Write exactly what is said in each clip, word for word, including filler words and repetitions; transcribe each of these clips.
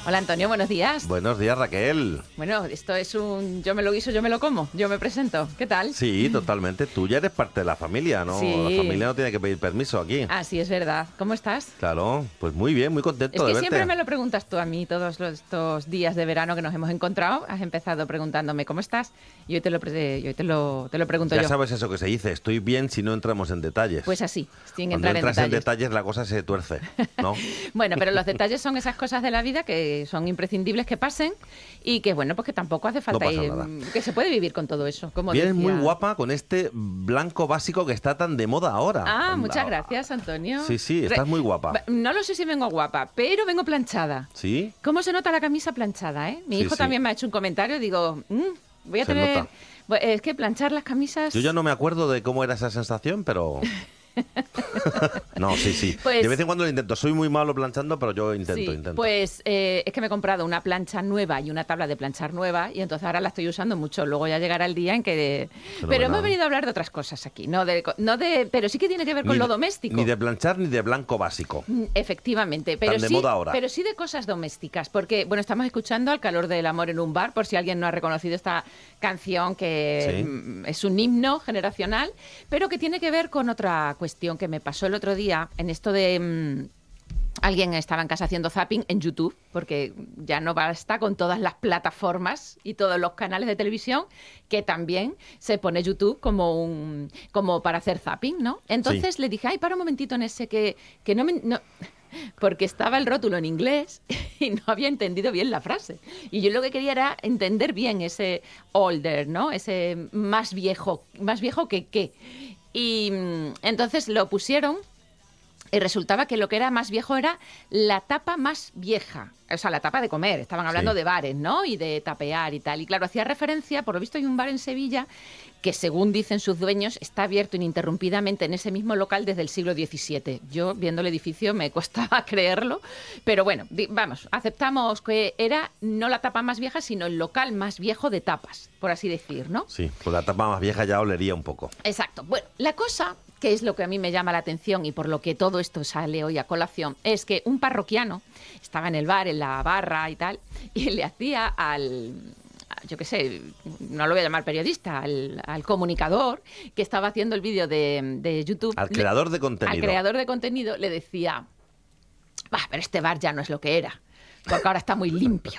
Hola Antonio, buenos días. Buenos días, Raquel. Bueno, esto es un yo me lo guiso, yo me lo como, yo me presento. ¿Qué tal? Sí, totalmente. Tú ya eres parte de la familia, ¿no? Sí. La familia no tiene que pedir permiso aquí. Ah, sí, es verdad. ¿Cómo estás? Claro, pues muy bien, muy contento Es de que verte. siempre me lo preguntas tú a mí todos los- estos días de verano que nos hemos encontrado. Has empezado preguntándome cómo estás y hoy te lo, pre- y hoy te lo, te lo pregunto Ya yo. sabes eso que se dice, estoy bien si no entramos en detalles. Pues así, sin Cuando entrar en entras detalles. en detalles la cosa se tuerce, ¿no? Bueno, pero los detalles son esas cosas de la vida que son imprescindibles que pasen y que, bueno, pues que tampoco hace falta pasa ir- nada. que se puede vivir con todo eso. Como Vienes decía... muy guapa con este blanco básico que está tan de moda ahora. Ah, muchas Ah, gracias, Antonio. Sí, sí, estás Re- muy guapa. No lo sé si vengo guapa, pero vengo planchada. ¿Sí? ¿Cómo se nota la camisa planchada, eh? Mi Sí, hijo sí. también me ha hecho un comentario. Digo, mm, voy a Se tener... nota. Bu- Es que planchar las camisas... Yo ya no me acuerdo de cómo era esa sensación, pero... No, sí, sí. Pues- De vez en cuando lo intento. Soy muy malo planchando, pero yo intento, Sí, intento. pues eh, es que me he comprado una plancha nueva y una tabla de planchar nueva y entonces ahora la estoy usando mucho. Luego ya llegará el día en que... Pero Fenomenal. hemos venido a hablar de otras cosas aquí, no de, no de, pero sí que tiene que ver con Ni lo de- doméstico. Ni de planchar ni de blanco básico. Mm, Efectivamente, pero Tan de sí, moda ahora. pero sí de cosas domésticas, porque bueno, estamos escuchando Al calor del amor en un bar, por si alguien no ha reconocido esta canción que Sí. mm, es un himno generacional, pero que tiene que ver con otra cuestión que me pasó el otro día en esto de mm, alguien estaba en casa haciendo zapping en YouTube, porque ya no basta con todas las plataformas y todos los canales de televisión, que también se pone YouTube como un como para hacer zapping, ¿no? Entonces le dije, ay, para un momentito en ese que, que no me... no- porque estaba el rótulo en inglés y no había entendido bien la frase. Y yo lo que quería era entender bien ese older, ¿no? Ese más viejo, más viejo que qué. Y mm, entonces lo pusieron y resultaba que lo que era más viejo era la tapa más vieja, o sea, la tapa de comer. Estaban hablando Sí. de bares, ¿no? Y de tapear y tal. Y claro, hacía referencia, por lo visto hay un bar en Sevilla que, según dicen sus dueños, está abierto ininterrumpidamente en ese mismo local desde el siglo diecisiete. Yo, viendo el edificio, me costaba creerlo. Pero bueno, di- vamos, aceptamos que era no la tapa más vieja, sino el local más viejo de tapas, por así decir, ¿no? Sí, pues la tapa más vieja ya olería un poco. Exacto. Bueno, la cosa, que es lo que a mí me llama la atención y por lo que todo esto sale hoy a colación, es que un parroquiano estaba en el bar, en la barra y tal, y le hacía al... yo qué sé, no lo voy a llamar periodista, al, al comunicador que estaba haciendo el vídeo de, de YouTube. Al le- creador de contenido. Al creador de contenido le decía, bah, pero este bar ya no es lo que era, porque ahora está muy limpio.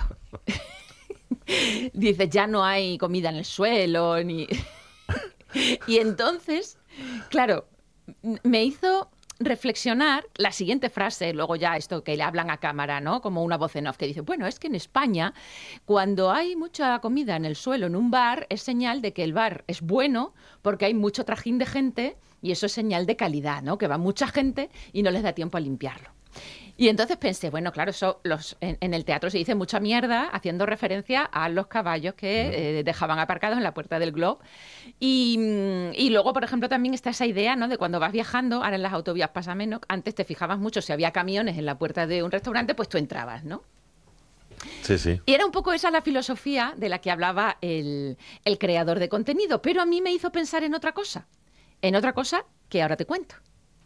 Dice, ya no hay comida en el suelo, ni... Y entonces, claro, m- me hizo reflexionar la siguiente frase, luego ya esto que le hablan a cámara, ¿no? Como una voz en off que dice, bueno, es que en España, cuando hay mucha comida en el suelo en un bar, es señal de que el bar es bueno porque hay mucho trajín de gente y eso es señal de calidad, ¿no? Que va mucha gente y no les da tiempo a limpiarlo. Y entonces pensé, bueno, claro, eso los, en, en el teatro se dice mucha mierda haciendo referencia a los caballos que eh, dejaban aparcados en la puerta del Glob. Y, mm, y luego, por ejemplo, también está esa idea, ¿no? De cuando vas viajando, ahora en las autovías pasa menos, antes te fijabas mucho si había camiones en la puerta de un restaurante, pues tú entrabas, ¿no? Sí, sí. Y era un poco esa la filosofía de la que hablaba el, el creador de contenido, pero a mí me hizo pensar en otra cosa, en otra cosa que ahora te cuento.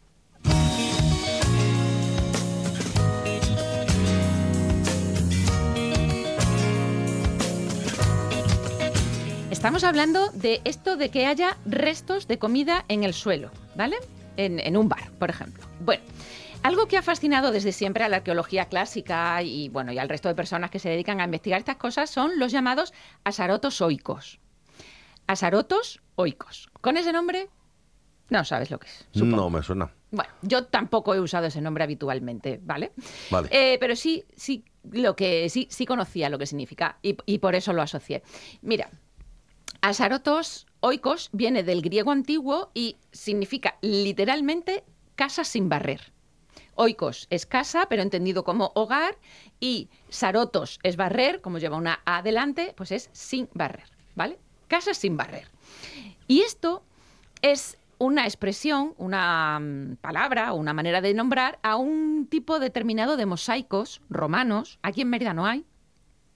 Estamos hablando de esto de que haya restos de comida en el suelo, ¿vale? En, en un bar, por ejemplo. Bueno, algo que ha fascinado desde siempre a la arqueología clásica y, bueno, y al resto de personas que se dedican a investigar estas cosas son los llamados asarotos oicos. Asarotos oicos. ¿Con ese nombre? No sabes lo que es, supongo. No me suena. Bueno, yo tampoco he usado ese nombre habitualmente, ¿vale? Vale. Eh, pero sí, sí, lo que sí, sí conocía lo que significa y, y por eso lo asocié. Mira, asarotos oikos viene del griego antiguo y significa literalmente casa sin barrer. Oikos es casa, pero entendido como hogar, y sarotos es barrer, como lleva una A adelante, pues es sin barrer, ¿vale? Casa sin barrer. Y esto es una expresión, una mm, palabra, una manera de nombrar a un tipo determinado de mosaicos romanos, aquí en Mérida no hay,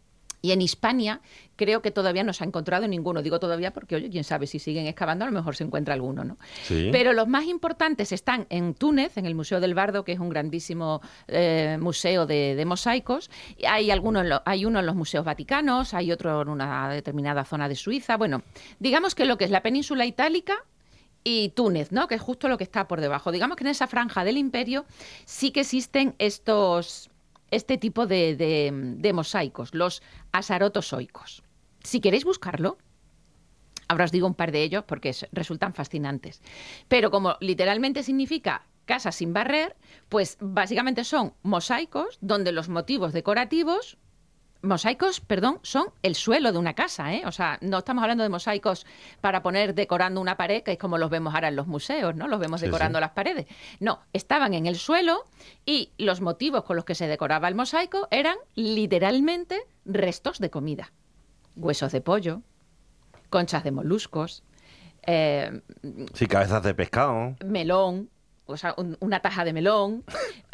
Y en Hispania creo que todavía no se ha encontrado ninguno. Digo todavía porque, oye, quién sabe, si siguen excavando a lo mejor se encuentra alguno, ¿no? Sí. Pero los más importantes están en Túnez, en el Museo del Bardo, que es un grandísimo eh, museo de, de mosaicos. Hay, algunos, hay uno en los museos vaticanos, hay otro en una determinada zona de Suiza. Bueno, digamos que lo que es la península itálica y Túnez, ¿no? Que es justo lo que está por debajo. Digamos que en esa franja del imperio sí que existen estos... este tipo de, de, de mosaicos, los asarotozoicos. Si queréis buscarlo, ahora os digo un par de ellos porque es, resultan fascinantes. Pero como literalmente significa casa sin barrer, pues básicamente son mosaicos donde los motivos decorativos... Mosaicos, perdón, son el suelo de una casa, ¿eh? O sea, no estamos hablando de mosaicos para poner decorando una pared, que es como los vemos ahora en los museos, ¿no? Los vemos Sí, decorando sí. las paredes. No, estaban en el suelo y los motivos con los que se decoraba el mosaico eran literalmente restos de comida. Huesos de pollo, conchas de moluscos, eh, Sí, cabezas de pescado. melón, o sea, un- una taja de melón,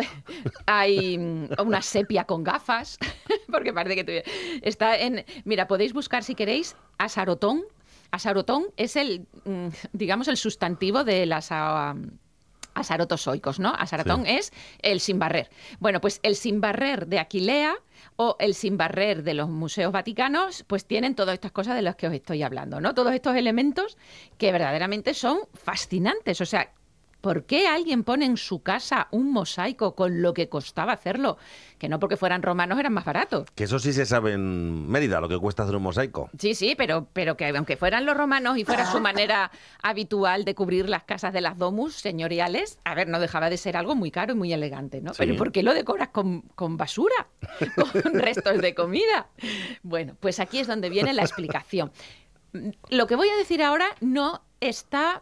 hay mm, una sepia con gafas, porque parece que tuviera... Está en... Mira, podéis buscar si queréis asarotón. Asarotón es el, mm, digamos, el sustantivo de las ah, asarotozoicos, ¿no? Asarotón Sí. es el sin barrer. Bueno, pues el sin barrer de Aquilea o el sin barrer de los museos vaticanos, pues tienen todas estas cosas de las que os estoy hablando, ¿no? Todos estos elementos que verdaderamente son fascinantes. O sea, ¿por qué alguien pone en su casa un mosaico con lo que costaba hacerlo? Que no porque fueran romanos eran más baratos. Que eso sí se sabe en Mérida, lo que cuesta hacer un mosaico. Sí, sí, pero, pero que aunque fueran los romanos y fuera su manera habitual de cubrir las casas de las domus señoriales, a ver, no dejaba de ser algo muy caro y muy elegante, ¿no? Sí. Pero ¿por qué lo decoras con, con basura? Con restos de comida. Bueno, pues aquí es donde viene la explicación. Lo que voy a decir ahora no está...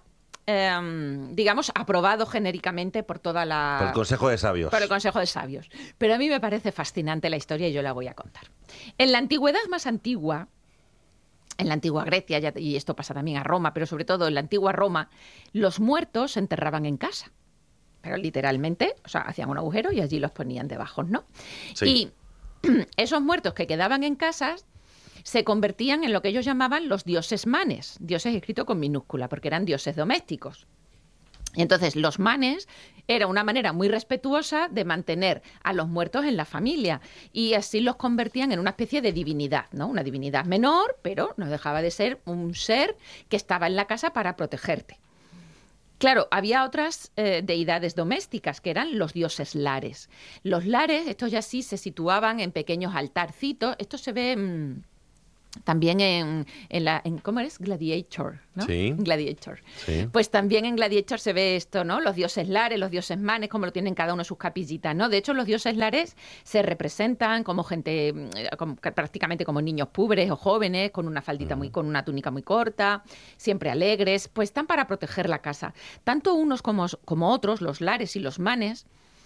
Eh, digamos, aprobado genéricamente por toda la... Por el Consejo de Sabios. Por el Consejo de Sabios. Pero a mí me parece fascinante la historia y yo la voy a contar. En la antigüedad más antigua, en la antigua Grecia, ya- y esto pasa también a Roma, pero sobre todo en la antigua Roma, los muertos se enterraban en casa. Pero literalmente, o sea, hacían un agujero y allí los ponían debajo, ¿no? Sí. Y esos muertos que quedaban en casas se convertían en lo que ellos llamaban los dioses manes, dioses escrito con minúscula, porque eran dioses domésticos. Y entonces los manes era una manera muy respetuosa de mantener a los muertos en la familia y así los convertían en una especie de divinidad, ¿no? Una divinidad menor, pero no dejaba de ser un ser que estaba en la casa para protegerte. Claro, había otras eh, deidades domésticas que eran los dioses lares. Los lares, estos ya sí se situaban en pequeños altarcitos. Esto se ve mmm, también en, en la... En, ¿cómo es? Gladiator, ¿no? Sí. Gladiator. Sí. Pues también en Gladiator se ve esto, ¿no? Los dioses lares, los dioses manes, como lo tienen cada uno en sus capillitas, ¿no? De hecho, los dioses lares se representan como gente, eh, como- prácticamente como niños púberes o jóvenes, con una faldita muy, con una túnica muy corta, siempre alegres, pues están para proteger la casa. Tanto unos como, como otros, los lares y los manes,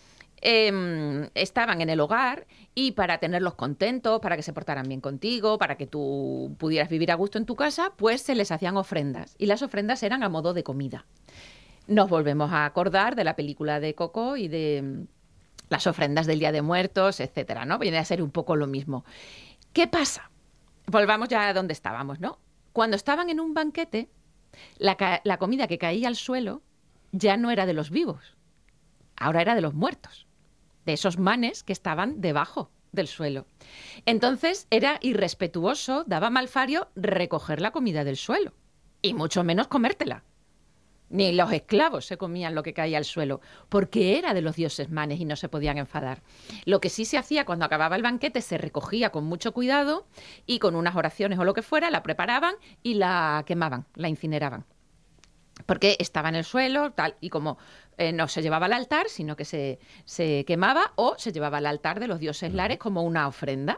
eh, estaban en el hogar y para tenerlos contentos, para que se portaran bien contigo, para que tú pudieras vivir a gusto en tu casa, pues se les hacían ofrendas. Y las ofrendas eran a modo de comida. Nos volvemos a acordar de la película de Coco y de mm, las ofrendas del Día de Muertos, etcétera, ¿no? Viene a ser un poco lo mismo. ¿Qué pasa? Volvamos ya a donde estábamos, ¿no? Cuando estaban en un banquete, la, ca- la comida que caía al suelo ya no era de los vivos, ahora era de los muertos, de esos manes que estaban debajo del suelo. Entonces era irrespetuoso, daba malfario recoger la comida del suelo, y mucho menos comértela. Ni los esclavos se comían lo que caía al suelo, porque era de los dioses manes y no se podían enfadar. Lo que sí se hacía cuando acababa el banquete, se recogía con mucho cuidado y con unas oraciones o lo que fuera, la preparaban y la quemaban, la incineraban. Porque estaba en el suelo, tal, y como eh, no se llevaba al altar, sino que se, se quemaba o se llevaba al altar de los dioses lares como una ofrenda.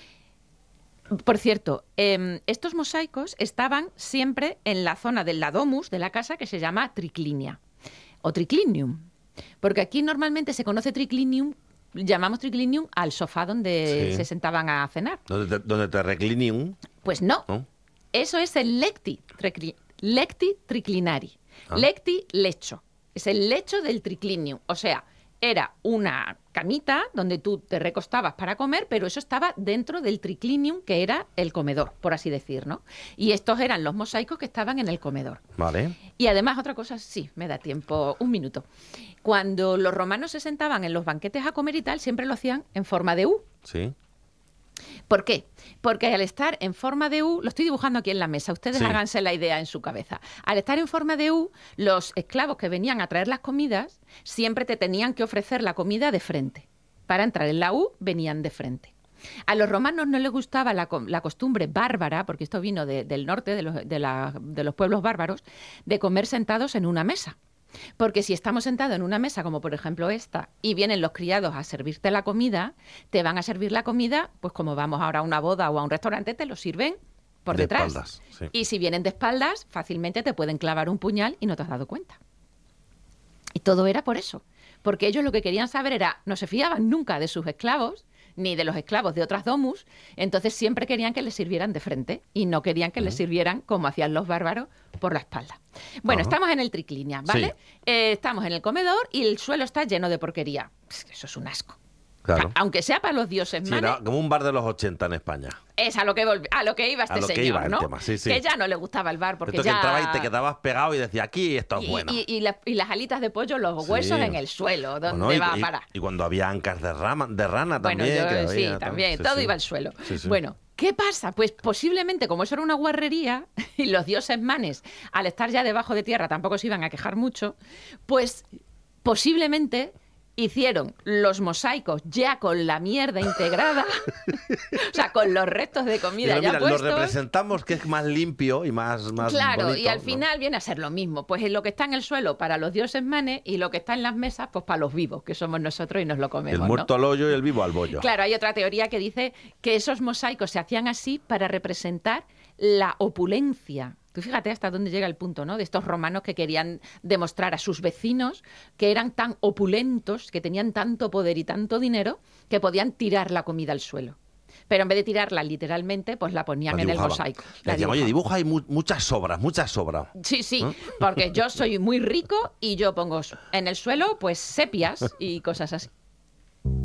Por cierto, eh, estos mosaicos estaban siempre en la zona del ladomus de la casa que se llama triclinia o triclinium, porque aquí normalmente se conoce triclinium, llamamos triclinium al sofá donde Sí. se sentaban a cenar. Donde te, donde te reclinium, Pues no, ¿no? eso es el lecti, tricli- lecti triclinari. Ah. Lecti, lecho. Es el lecho del triclinium. O sea, era una camita donde tú te recostabas para comer, pero eso estaba dentro del triclinium, que era el comedor, por así decir, ¿no? Y estos eran los mosaicos que estaban en el comedor. Vale. Y además, otra cosa, sí, me da tiempo, un minuto. Cuando los romanos se sentaban en los banquetes a comer y tal, siempre lo hacían en forma de U. Sí. ¿Por qué? Porque al estar en forma de U, lo estoy dibujando aquí en la mesa, ustedes Sí. háganse la idea en su cabeza. Al estar en forma de U, los esclavos que venían a traer las comidas siempre te tenían que ofrecer la comida de frente. Para entrar en la U, venían de frente. A los romanos no les gustaba la, la costumbre bárbara, porque esto vino de, del norte, de los, de, la, de los pueblos bárbaros, de comer sentados en una mesa. Porque si estamos sentados en una mesa, como por ejemplo esta, y vienen los criados a servirte la comida, te van a servir la comida, pues como vamos ahora a una boda o a un restaurante, te lo sirven por De detrás. espaldas, sí. Y si vienen de espaldas, fácilmente te pueden clavar un puñal y no te has dado cuenta. Y todo era por eso. Porque ellos lo que querían saber era, no se fiaban nunca de sus esclavos, ni de los esclavos de otras domus, entonces siempre querían que les sirvieran de frente y no querían que les sirvieran, como hacían los bárbaros, por la espalda. Bueno, Ajá. estamos en el triclinia, ¿vale? Sí. Eh, estamos en el comedor y el suelo está lleno de porquería. Pss, Eso es un asco. Claro. A- Aunque sea para los dioses Sí, manes, era como un bar de los ochenta en España. es a lo que volvi- a lo que iba este A lo que señor, iba el ¿no? tema, sí, sí. Que ya no le gustaba el bar porque Esto que ya... entrabas y te quedabas pegado y decías, aquí esto es Y, bueno. y- y la- y las alitas de pollo, los Sí. huesos en el suelo, ¿dónde Bueno, y, va a y- parar? y cuando había ancas de, rama, de rana Bueno, también. yo- que sí, había, también, sí, todo sí. iba al suelo. Sí, sí. Bueno, ¿qué pasa? Pues posiblemente, como eso era una guarrería, y los dioses manes, al estar ya debajo de tierra, tampoco se iban a quejar mucho, pues posiblemente hicieron los mosaicos ya con la mierda integrada, o sea, con los restos de comida Digo, ya mira, lo puestos. representamos que es más limpio y más, más Claro, bonito, y al ¿no? final viene a ser lo mismo. Pues lo que está en el suelo para los dioses manes y lo que está en las mesas, pues para los vivos, que somos nosotros y nos lo comemos. El ¿no? muerto al hoyo y el vivo al bollo. Claro, hay otra teoría que dice que esos mosaicos se hacían así para representar la opulencia. Tú fíjate hasta dónde llega el punto, ¿no? De estos romanos que querían demostrar a sus vecinos que eran tan opulentos, que tenían tanto poder y tanto dinero, que podían tirar la comida al suelo. Pero en vez de tirarla literalmente, pues la ponían La en el dibujaban. mosaico. Le La decían, oye, dibujaban. dibuja hay mu- muchas sobras, muchas sobras. Sí, sí, porque yo soy muy rico y yo pongo en el suelo pues sepias y cosas así.